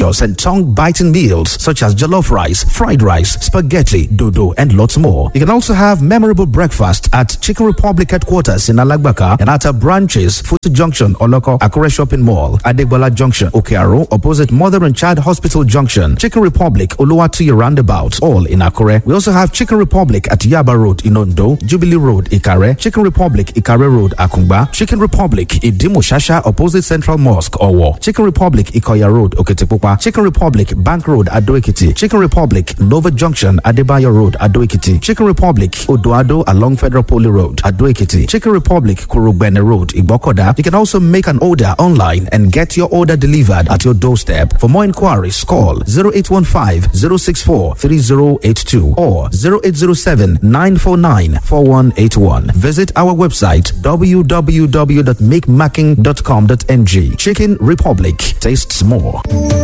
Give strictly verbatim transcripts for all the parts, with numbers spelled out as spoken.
delicious and tongue-biting meals such as jollof rice, fried rice, spaghetti, dodo, and lots more. You can also have memorable breakfast at Chicken Republic headquarters in Alagbaka and at our branches, Futu Junction, Oloko, Akure Shopping Mall, Adegbola Junction, Okearo, opposite Mother and Child Hospital Junction, Chicken Republic, Oluwatuyi Roundabout, all in Akure. We also have Chicken Republic at Yaba Road in Ondo, Jubilee Road, Ikare, Chicken Republic, Ikare Road, Akungba, Chicken Republic, Idimo Shasha, opposite Central Mosque, Owo, Chicken Republic, Ikoya Road, Okitipupa, Chicken Republic, Bank Road, Ado-Ekiti, Chicken Republic, Nova Junction, Adebayo Road, Ado-Ekiti, Chicken Republic, Odoado along Federal Poly Road, Ado-Ekiti, Chicken Republic, Kurugbene Road, Igbokoda. You can also make an order online and get your order delivered at your doorstep. For more inquiries, call zero eight one five, zero six four, three zero eight two or zero eight zero seven, nine four nine, four one eight one. Visit our website w w w dot make macking dot com dot n g. Chicken Republic tastes more.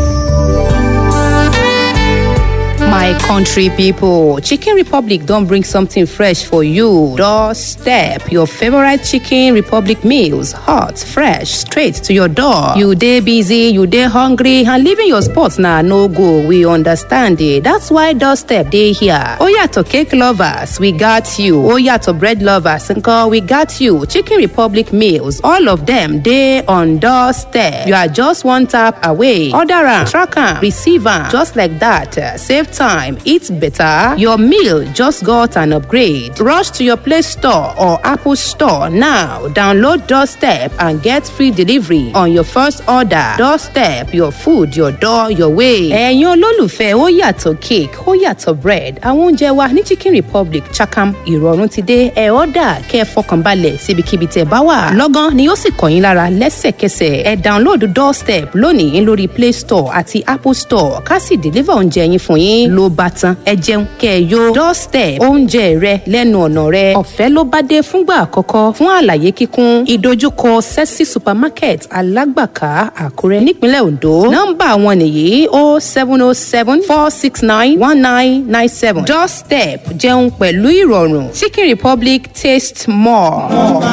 My country people, Chicken Republic don't bring something fresh for you. Doorstep your favorite Chicken Republic meals, hot, fresh, straight to your door. You day busy, you day hungry, and leaving your spots now no go. We understand it. That's why Doorstep day here. Oh yeah, to cake lovers, we got you. Oh yeah, to bread lovers, we got you. Chicken Republic meals, all of them day on Doorstep. You are just one tap away. Order am, track am, receive am, just like that. Save time, eat better. Your meal just got an upgrade. Rush to your Play Store or Apple Store now. Download Doorstep and get free delivery on your first order. Doorstep, your food, your door, your way. Ẹ̀yin olólùfẹ́, ó yàtọ̀ cake, ó yàtọ̀ bread. Àwọn oúnjẹ wa ní Chicken Republic Chakam ìrọ̀rùn ti dé. Ẹ ọ́dà kẹ́ ẹ fọkànbalẹ̀ síbikíbi tẹ́ bá wà. Lọ́gán ni ó sì kàn yín lára lẹ́sẹ̀kẹsẹ̀. Ẹ download Doorstep lónìí lórí Play Store àti Apple Store. Ká sì deliver oúnjẹ yín fún yín. Ló bá tán ẹ jẹun kẹ́ ẹ yó. Doorstep oúnjẹ rẹ lẹ́nu ọ̀nà rẹ ọ̀fẹ́ ló bá dé fúngbà àkọ́kọ́. Fún àlàyé kíkún ìdojúkọ Sexy Supermarket Alágbàká Àkúrẹ́ nípínlẹ̀ Ondo. Nọ́mbà wọn nìyí o seven o seven, four six nine, one nine nine seven. Doorstep jẹun pẹ̀lú ìrọ̀rùn. Chicken Republic taste more.